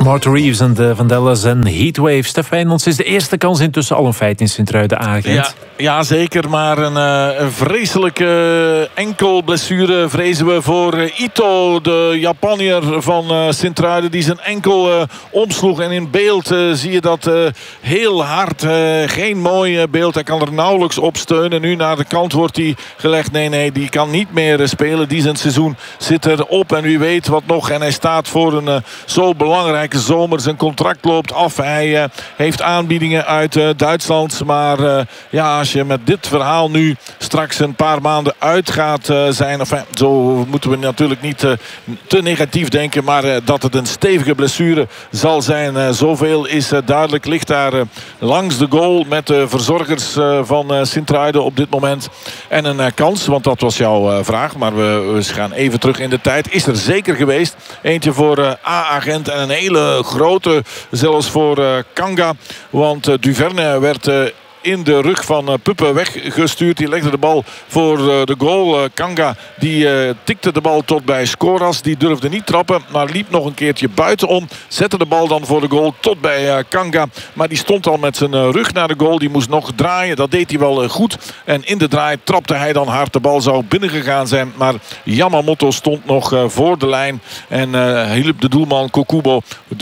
Martha Reeves en de Vandellas en Heatwave. Stef Wijnands, is de eerste kans intussen al een feit in Sint-Truiden-Agent? Ja, zeker. Maar een vreselijke enkelblessure vrezen we voor Ito. De Japanier van Sint-Truiden die zijn enkel omsloeg. En in beeld zie je dat heel hard. Geen mooi beeld. Hij kan er nauwelijks op steunen. Nu naar de kant wordt hij gelegd. Nee, die kan niet meer spelen. Die zijn seizoen zit erop. En wie weet wat nog. En hij staat voor een zo belangrijke zomer. Zijn contract loopt af. Hij heeft aanbiedingen uit Duitsland. Maar als je met dit verhaal nu straks een paar maanden uit gaat zijn. Zo moeten we natuurlijk niet te negatief denken. Maar dat het een stevige blessure zal zijn. Zoveel is duidelijk. Ligt daar langs de goal met de verzorgers van Sint-Truiden op dit moment. En een kans, want dat was jouw vraag. Maar we gaan even terug in de tijd. Is er zeker geweest. Eentje voor A-agent en een hele grote zelfs voor Kanga. Want Duverne werd in de rug van Puppe weggestuurd. Die legde de bal voor de goal. Kanga die tikte de bal tot bij Skoras. Die durfde niet trappen, maar liep nog een keertje buitenom. Zette de bal dan voor de goal tot bij Kanga. Maar die stond al met zijn rug naar de goal. Die moest nog draaien. Dat deed hij wel goed. En in de draai trapte hij dan hard. De bal zou binnengegaan zijn. Maar Yamamoto stond nog voor de lijn. En hielp de doelman Kokubo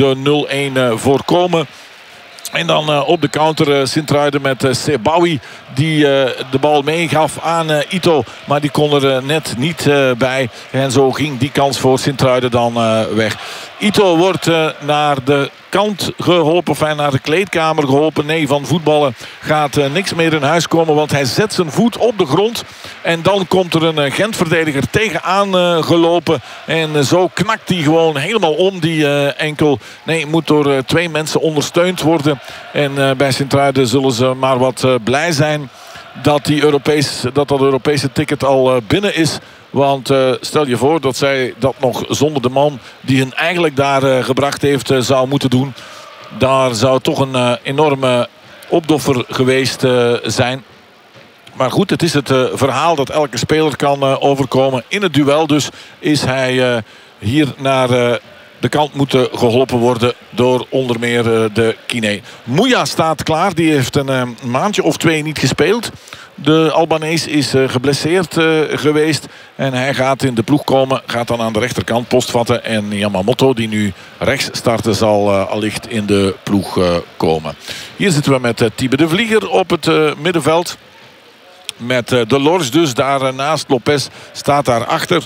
de 0-1 voorkomen. En dan op de counter Sint-Truiden met Sebawi. Die de bal meegaf aan Ito. Maar die kon er net niet bij. En zo ging die kans voor Sint-Truiden dan weg. Ito wordt naar de kant geholpen. Of naar de kleedkamer geholpen. Nee, van voetballen gaat niks meer in huis komen. Want hij zet zijn voet op de grond. En dan komt er een Gent-verdediger tegenaan gelopen. En zo knakt hij gewoon helemaal om die enkel. Nee, moet door 2 mensen ondersteund worden. En bij Sint-Truiden zullen ze maar wat blij zijn dat dat Europese ticket al binnen is. Want stel je voor dat zij dat nog zonder de man die hen eigenlijk daar gebracht heeft zou moeten doen. Daar zou toch een enorme opdoffer geweest zijn. Maar goed, het is het verhaal dat elke speler kan overkomen. In het duel dus is hij hier naar de kant moeten geholpen worden door onder meer de Kine. Mouya staat klaar. Die heeft een maandje of 2 niet gespeeld. De Albanees is geblesseerd geweest. En hij gaat in de ploeg komen. Gaat dan aan de rechterkant post vatten. En Yamamoto, die nu rechts starten, zal allicht in de ploeg komen. Hier zitten we met Thiebe de Vlieger op het middenveld. Met de Lorge dus daar naast. Lopez staat daar achter.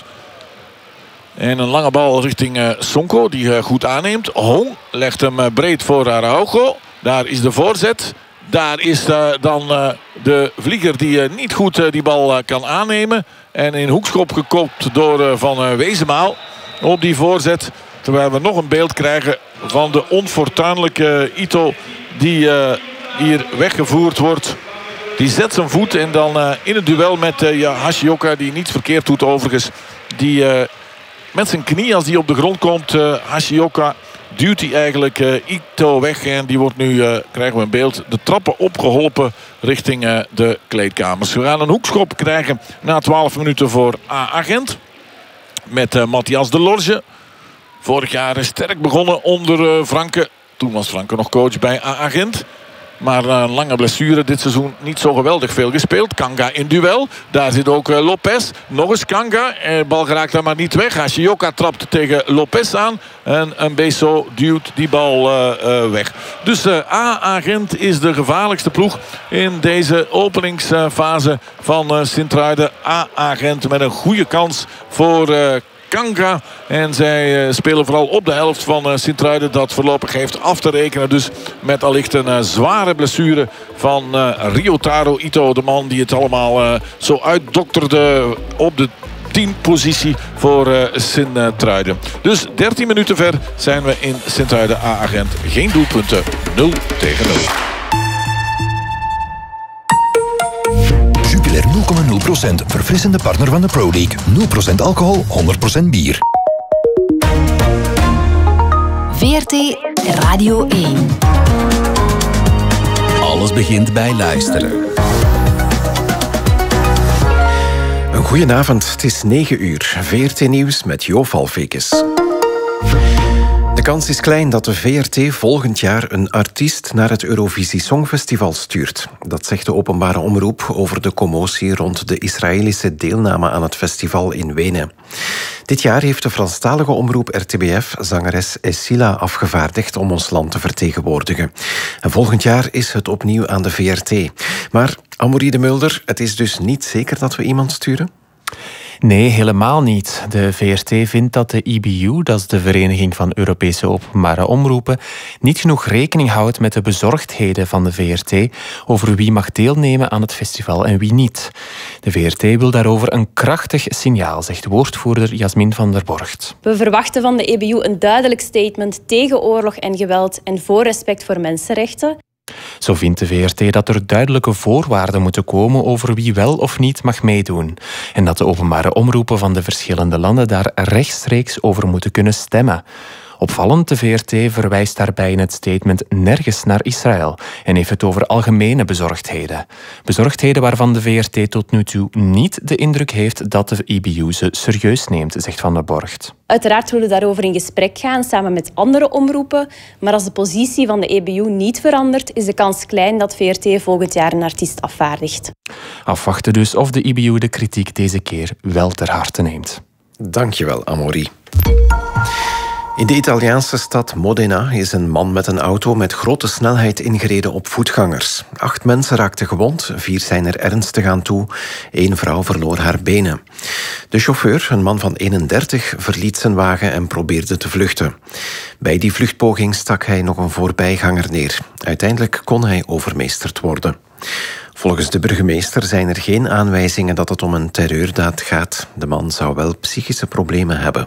En een lange bal richting Sonko, die goed aanneemt. Hong legt hem breed voor Araujo. Daar is de voorzet. Daar is dan de Vlieger die niet goed die bal kan aannemen. En in hoekschop gekopt door Van Wezenmaal op die voorzet. Terwijl we nog een beeld krijgen van de onfortuinlijke Ito die hier weggevoerd wordt. Die zet zijn voet en dan in het duel met Hashioka, die niets verkeerd doet overigens. Die met zijn knie, als die op de grond komt, Hashioka, duwt hij eigenlijk Ito weg. En die wordt nu, krijgen we een beeld, de trappen opgeholpen richting de kleedkamers. We gaan een hoekschop krijgen na 12 minuten voor A-agent. Met Matthias de Lorge. Vorig jaar sterk begonnen onder Franke. Toen was Franke nog coach bij A-agent. Maar een lange blessure dit seizoen niet zo geweldig veel gespeeld. Kanga in duel. Daar zit ook Lopez. Nog eens Kanga. De bal geraakt daar maar niet weg. Hashioka trapt tegen Lopez aan. En Mbeso duwt die bal weg. Dus A-agent is de gevaarlijkste ploeg in deze openingsfase van Sint-Truiden. A-agent met een goede kans voor Kanga. En zij spelen vooral op de helft van Sint-Truiden. Dat voorlopig heeft af te rekenen. Dus met allicht een zware blessure van Ryotaro Ito. De man die het allemaal zo uitdokterde op de 10-positie voor Sint-Truiden. Dus 13 minuten ver zijn we in Sint-Truiden A-agent. Geen doelpunten. 0-0. Jupiler 0,0%. Verfrissende partner van de Pro League. 0% alcohol, 100% bier. VRT Radio 1. Alles begint bij luisteren. Een goedenavond, het is 9 uur. VRT Nieuws met Jo Valfekes. De kans is klein dat de VRT volgend jaar een artiest naar het Eurovisie Songfestival stuurt. Dat zegt de openbare omroep over de commotie rond de Israëlische deelname aan het festival in Wenen. Dit jaar heeft de Franstalige omroep RTBF zangeres Essila afgevaardigd om ons land te vertegenwoordigen. En volgend jaar is het opnieuw aan de VRT. Maar Amaury de Mulder, het is dus niet zeker dat we iemand sturen? Nee, helemaal niet. De VRT vindt dat de EBU, dat is de Vereniging van Europese Openbare Omroepen, niet genoeg rekening houdt met de bezorgdheden van de VRT over wie mag deelnemen aan het festival en wie niet. De VRT wil daarover een krachtig signaal, zegt woordvoerder Jasmin van der Borgt. We verwachten van de EBU een duidelijk statement tegen oorlog en geweld en voor respect voor mensenrechten. Zo vindt de VRT dat er duidelijke voorwaarden moeten komen over wie wel of niet mag meedoen. En dat de openbare omroepen van de verschillende landen daar rechtstreeks over moeten kunnen stemmen. Opvallend, de VRT verwijst daarbij in het statement nergens naar Israël en heeft het over algemene bezorgdheden. Bezorgdheden waarvan de VRT tot nu toe niet de indruk heeft dat de EBU ze serieus neemt, zegt Van der Borgt. Uiteraard willen we daarover in gesprek gaan, samen met andere omroepen. Maar als de positie van de EBU niet verandert, is de kans klein dat VRT volgend jaar een artiest afvaardigt. Afwachten dus of de EBU de kritiek deze keer wel ter harte neemt. Dankjewel, Amaury. In de Italiaanse stad Modena is een man met een auto met grote snelheid ingereden op voetgangers. 8 mensen raakten gewond, 4 zijn er ernstig aan toe. 1 vrouw verloor haar benen. De chauffeur, een man van 31, verliet zijn wagen en probeerde te vluchten. Bij die vluchtpoging stak hij nog een voorbijganger neer. Uiteindelijk kon hij overmeesterd worden. Volgens de burgemeester zijn er geen aanwijzingen dat het om een terreurdaad gaat. De man zou wel psychische problemen hebben.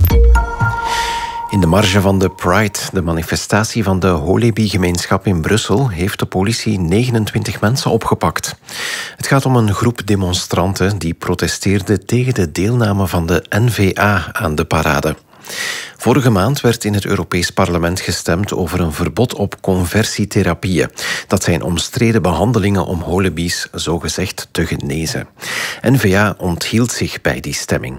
In de marge van de Pride, de manifestatie van de Holebi-gemeenschap in Brussel, heeft de politie 29 mensen opgepakt. Het gaat om een groep demonstranten die protesteerden tegen de deelname van de N-VA aan de parade. Vorige maand werd in het Europees Parlement gestemd over een verbod op conversietherapieën. Dat zijn omstreden behandelingen om holebi's zogezegd te genezen. N-VA onthield zich bij die stemming.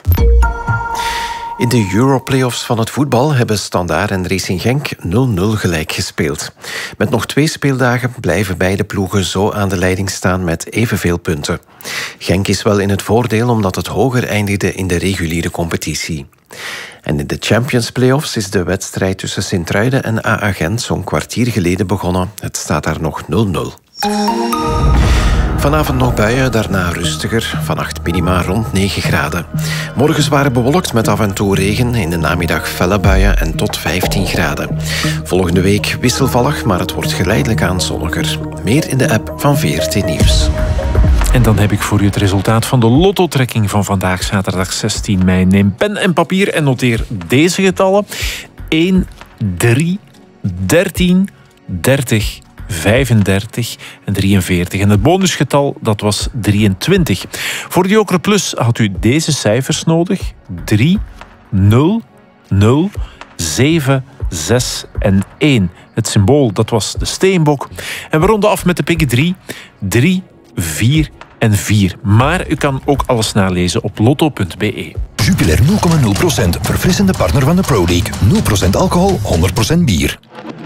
In de Europlayoffs van het voetbal hebben Standaard en Racing Genk 0-0 gelijk gespeeld. Met nog 2 speeldagen blijven beide ploegen zo aan de leiding staan met evenveel punten. Genk is wel in het voordeel omdat het hoger eindigde in de reguliere competitie. En in de Champions Playoffs is de wedstrijd tussen Sint-Truiden en AA Gent zo'n kwartier geleden begonnen. Het staat daar nog 0-0. Vanavond nog buien, daarna rustiger. Vannacht minima rond 9 graden. Morgen zwaar bewolkt met af en toe regen. In de namiddag felle buien en tot 15 graden. Volgende week wisselvallig, maar het wordt geleidelijk aan zonniger. Meer in de app van VRT Nieuws. En dan heb ik voor u het resultaat van de lotto-trekking van vandaag, zaterdag 16 mei. Neem pen en papier en noteer deze getallen. 1, 3, 13, 30... 35 en 43. En het bonusgetal, dat was 23. Voor de Joker Plus had u deze cijfers nodig. 3, 0, 0, 7, 6 en 1. Het symbool, dat was de steenbok. En we ronden af met de pikken 3, 3, 4 en 4. Maar u kan ook alles nalezen op lotto.be. Jupiler 0,0%. Verfrissende partner van de Pro League. 0% alcohol, 100% bier.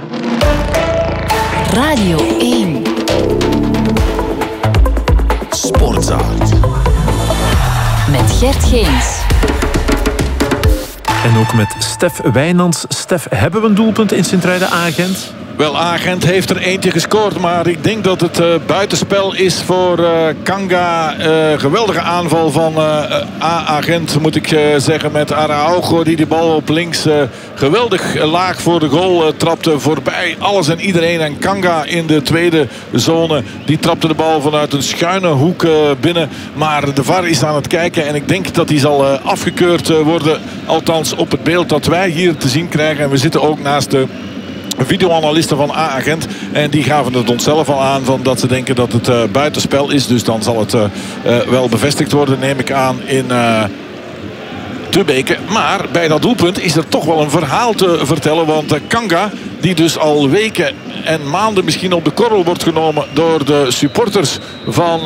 Radio 1. Sportza. Met Gert Geens. En ook met Stef Wijnands. Stef, hebben we een doelpunt in Sint-Truiden-Agent? Wel, Agent heeft er eentje gescoord, maar ik denk dat het buitenspel is voor Kanga. Geweldige aanval van Agent, moet ik zeggen, met Araujo die de bal op links geweldig laag voor de goal trapte, voorbij alles en iedereen. En Kanga in de tweede zone, die trapte de bal vanuit een schuine hoek binnen. Maar de VAR is aan het kijken en ik denk dat die zal afgekeurd worden. Althans op het beeld dat wij hier te zien krijgen. En we zitten ook naast de videoanalisten van A-agent. En die gaven het ons zelf al aan van dat ze denken dat het buitenspel is. Dus dan zal het wel bevestigd worden, neem ik aan, in Tubeke. Maar bij dat doelpunt is er toch wel een verhaal te vertellen. Want Kanga, die dus al weken en maanden misschien op de korrel wordt genomen door de supporters van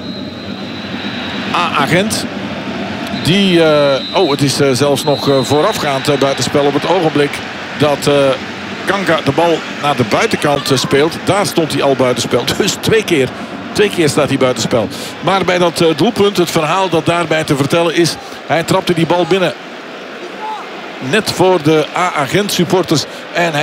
A-agent. Die, het is zelfs nog voorafgaand buitenspel op het ogenblik. dat Kanga de bal naar de buitenkant speelt. Daar stond hij al buitenspel. Dus twee keer staat hij buitenspel. Maar bij dat doelpunt, het verhaal dat daarbij te vertellen is, hij trapte die bal binnen. Net voor de A-agent supporters. En hij